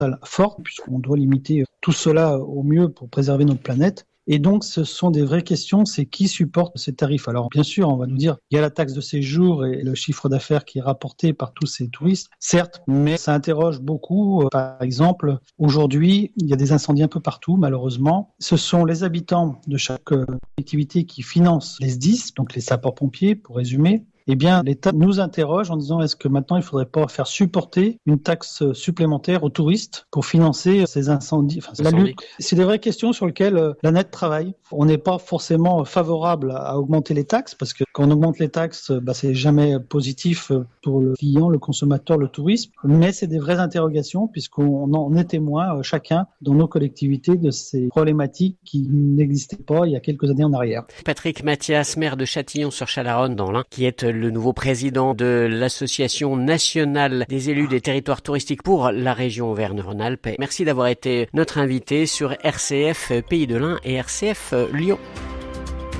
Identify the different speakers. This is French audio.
Speaker 1: forte, puisqu'on doit limiter tout cela au mieux pour préserver notre planète. Et donc, ce sont des vraies questions, c'est qui supporte ces tarifs. Alors, bien sûr, on va nous dire, il y a la taxe de séjour et le chiffre d'affaires qui est rapporté par tous ces touristes, certes, mais ça interroge beaucoup. Par exemple, aujourd'hui, il y a des incendies un peu partout, malheureusement. Ce sont les habitants de chaque collectivité qui financent les SDIS, donc les sapeurs-pompiers, pour résumer. Eh bien, l'État nous interroge en disant est-ce que maintenant il ne faudrait pas faire supporter une taxe supplémentaire aux touristes pour financer ces incendies, la lutte. C'est des vraies questions sur lesquelles la NET travaille. On n'est pas forcément favorable à augmenter les taxes parce que quand on augmente les taxes, c'est jamais positif pour le client, le consommateur, le tourisme. Mais c'est des vraies interrogations puisqu'on en est témoin chacun dans nos collectivités de ces problématiques qui n'existaient pas il y a quelques années en arrière.
Speaker 2: Patrick Mathias, maire de Châtillon-sur-Chalaronne dans l'Ain, qui est le nouveau président de l'Association nationale des élus des territoires touristiques pour la région Auvergne-Rhône-Alpes. Merci d'avoir été notre invité sur RCF Pays de l'Ain et RCF Lyon.